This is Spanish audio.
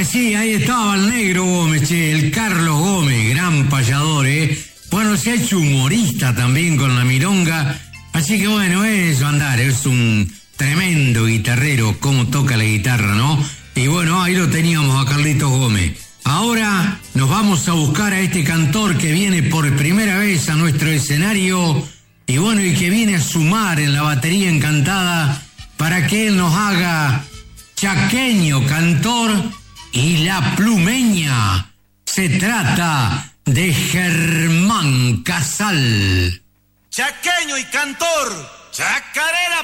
sí, ahí estaba el negro Gómez, che, el Carlos Gómez, gran payador, ¿eh? Bueno, se ha hecho humorista también con la milonga, así que bueno, eso andar, es un tremendo guitarrero, cómo toca la guitarra, ¿no? Y bueno, ahí lo teníamos a Carlitos Gómez. Ahora nos vamos a buscar a este cantor que viene por primera vez a nuestro escenario y bueno, y que viene a sumar en la batería encantada para que él nos haga Chaqueño Cantor y La Plumeña. Se trata de Germán Casal. Chaqueño y cantor, chacarera